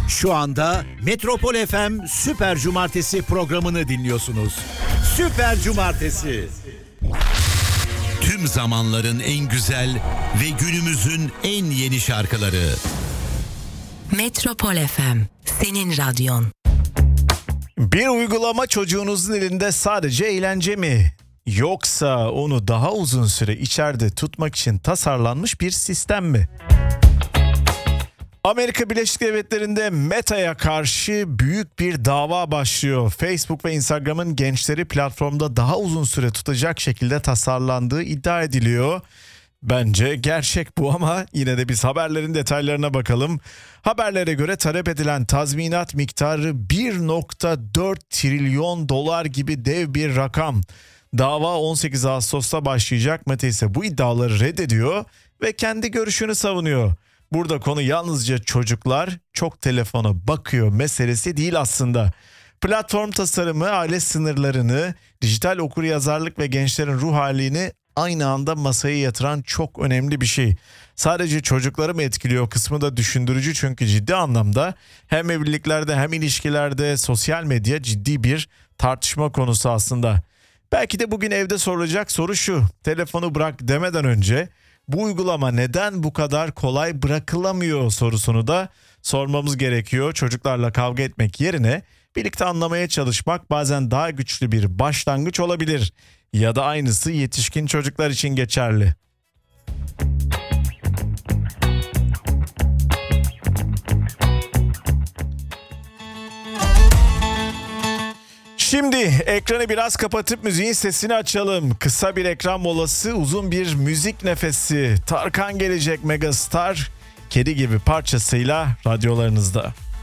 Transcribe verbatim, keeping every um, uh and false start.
Şu anda Metropol F M Süper Cumartesi programını dinliyorsunuz. Süper Cumartesi. Tüm zamanların en güzel ve günümüzün en yeni şarkıları. Metropol F M, senin radyon. Bir uygulama çocuğunuzun elinde sadece eğlence mi? Yoksa onu daha uzun süre içeride tutmak için tasarlanmış bir sistem mi? Amerika Birleşik Devletleri'nde Meta'ya karşı büyük bir dava başlıyor. Facebook ve Instagram'ın gençleri platformda daha uzun süre tutacak şekilde tasarlandığı iddia ediliyor. Bence gerçek bu ama yine de biz haberlerin detaylarına bakalım. Haberlere göre talep edilen tazminat miktarı bir virgül dört trilyon dolar gibi dev bir rakam. Dava on sekiz Ağustos'ta başlayacak. Meta ise bu iddiaları reddediyor ve kendi görüşünü savunuyor. Burada konu yalnızca çocuklar çok telefona bakıyor meselesi değil aslında. Platform tasarımı aile sınırlarını, dijital okuryazarlık ve gençlerin ruh halini aynı anda masaya yatıran çok önemli bir şey. Sadece çocukları mı etkiliyor kısmı da düşündürücü çünkü ciddi anlamda hem evliliklerde hem ilişkilerde sosyal medya ciddi bir tartışma konusu aslında. Belki de bugün evde sorulacak soru şu: telefonu bırak demeden önce bu uygulama neden bu kadar kolay bırakılamıyor sorusunu da sormamız gerekiyor. Çocuklarla kavga etmek yerine birlikte anlamaya çalışmak bazen daha güçlü bir başlangıç olabilir. Ya da aynısı yetişkin çocuklar için geçerli. Şimdi ekranı biraz kapatıp müziğin sesini açalım. Kısa bir ekran molası, uzun bir müzik nefesi. Tarkan gelecek, Megastar, Kedi gibi parçasıyla radyolarınızda.